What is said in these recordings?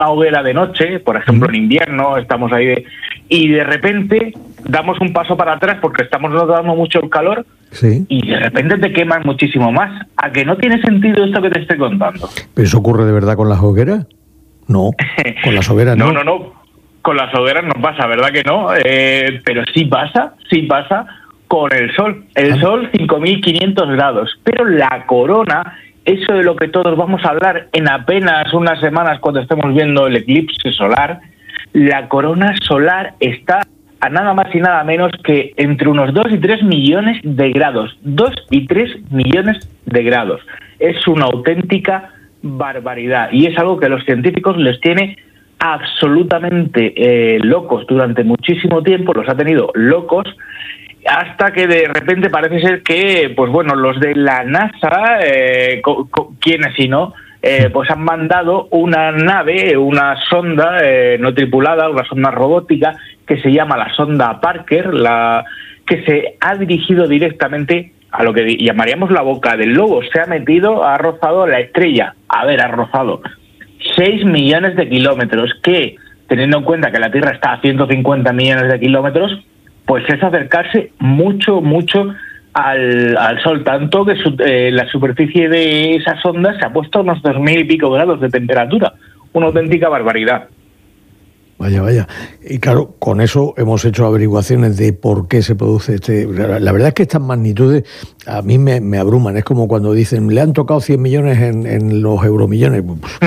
hoguera de noche, por ejemplo en invierno, estamos ahí y de repente damos un paso para atrás porque estamos notando mucho el calor, sí, y de repente te quemas muchísimo más. ¿A que no tiene sentido esto que te estoy contando? ¿Pero eso ocurre de verdad con las hogueras? No, con las hogueras no. No, con las hogueras no pasa, ¿verdad que no? Pero sí pasa con el sol. El sol 5.500 grados, pero la corona, eso de lo que todos vamos a hablar en apenas unas semanas cuando estemos viendo el eclipse solar, la corona solar está a nada más y nada menos que entre unos 2 y 3 millones de grados. 2 y 3 millones de grados. Es una auténtica barbaridad y es algo que a los científicos les tiene absolutamente locos durante muchísimo tiempo, los ha tenido locos, hasta que de repente parece ser que, pues bueno, los de la NASA, quienes si no, pues han mandado una nave, una sonda no tripulada, una sonda robótica que se llama la sonda Parker, que se ha dirigido directamente a lo que llamaríamos la boca del lobo. Se ha metido, ha rozado la estrella. Ha rozado 6 millones de kilómetros, que, teniendo en cuenta que la Tierra está a 150 millones de kilómetros, pues es acercarse mucho al Sol, tanto que la superficie de esa sonda se ha puesto a unos 2.000 y pico grados de temperatura. Una auténtica barbaridad. Vaya. Y claro, con eso hemos hecho averiguaciones de por qué se produce La verdad es que estas magnitudes a mí me abruman. Es como cuando dicen, le han tocado 100 millones en los euromillones.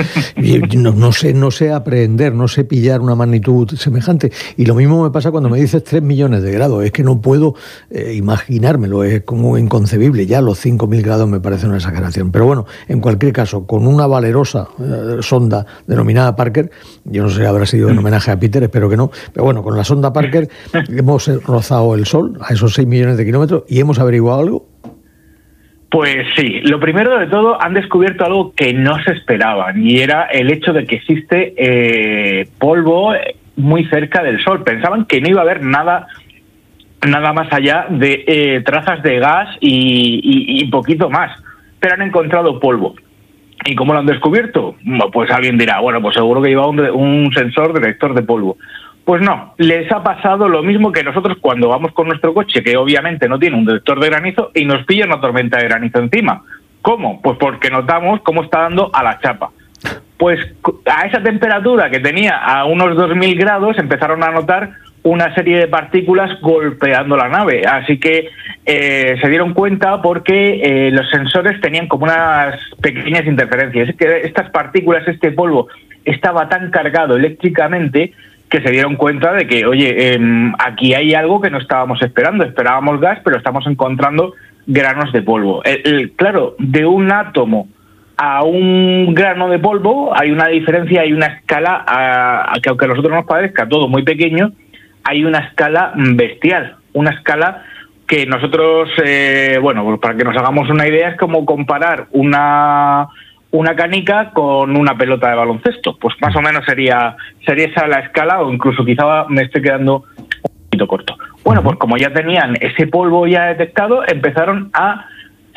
No sé aprehender, no sé pillar una magnitud semejante. Y lo mismo me pasa cuando me dices 3 millones de grados. Es que no puedo imaginármelo, es como inconcebible. Ya los 5.000 grados me parece una exageración. Pero bueno, en cualquier caso, con una valerosa sonda denominada Parker, yo no sé, habrá sido en homenaje a Peter, espero que no, pero bueno, con la sonda Parker hemos rozado el Sol a esos 6 millones de kilómetros y hemos averiguado algo. Pues sí, lo primero de todo, han descubierto algo que no se esperaban, y era el hecho de que existe polvo muy cerca del Sol. Pensaban que no iba a haber nada más allá de trazas de gas y poquito más, pero han encontrado polvo. ¿Y cómo lo han descubierto? Pues alguien dirá, bueno, pues seguro que lleva un sensor detector de polvo. Pues no, les ha pasado lo mismo que nosotros cuando vamos con nuestro coche, que obviamente no tiene un detector de granizo, y nos pilla una tormenta de granizo encima. ¿Cómo? Pues porque notamos cómo está dando a la chapa. Pues a esa temperatura que tenía a unos 2.000 grados empezaron a notar una serie de partículas golpeando la nave. Así que se dieron cuenta porque los sensores tenían como unas pequeñas interferencias. Es que estas partículas, este polvo, estaba tan cargado eléctricamente que se dieron cuenta de que, oye, aquí hay algo que no estábamos esperando. Esperábamos gas, pero estamos encontrando granos de polvo. Claro, de un átomo a un grano de polvo hay una diferencia, hay una escala, que aunque a nosotros nos parezca todo muy pequeño, hay una escala bestial, una escala que nosotros, pues para que nos hagamos una idea, es como comparar una canica con una pelota de baloncesto. Pues más o menos sería esa la escala, o incluso quizá me esté quedando un poquito corto. Bueno, pues como ya tenían ese polvo ya detectado, empezaron a,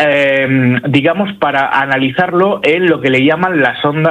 para analizarlo en lo que le llaman las ondas,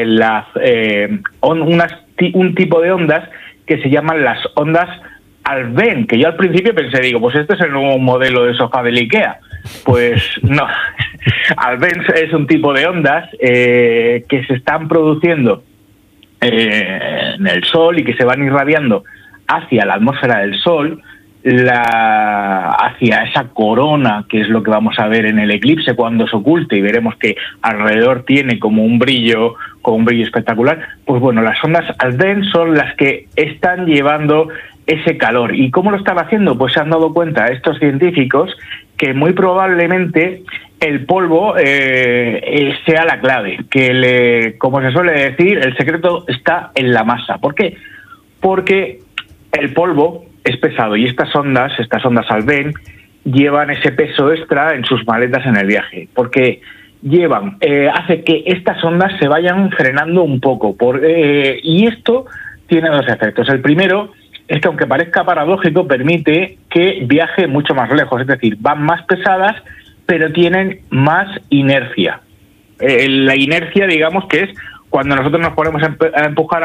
un tipo de ondas que se llaman las ondas Alfvén, que yo al principio pensé, pues este es el nuevo modelo de sofá del IKEA. Pues no, Alfvén es un tipo de ondas que se están produciendo en el Sol y que se van irradiando hacia la atmósfera del Sol, hacia esa corona, que es lo que vamos a ver en el eclipse cuando se oculte, y veremos que alrededor tiene como un brillo espectacular. Pues bueno, las ondas Alfvén son las que están llevando ese calor. ¿Y cómo lo están haciendo? Pues se han dado cuenta estos científicos que muy probablemente el polvo sea la clave, que como se suele decir, el secreto está en la masa. ¿Por qué? Porque el polvo es pesado y estas ondas Alfvén, llevan ese peso extra en sus maletas en el viaje, porque hace que estas ondas se vayan frenando un poco, y esto tiene dos efectos. El primero es que, aunque parezca paradójico, permite que viaje mucho más lejos, es decir, van más pesadas, pero tienen más inercia. La inercia, digamos, que es cuando nosotros nos ponemos a empujar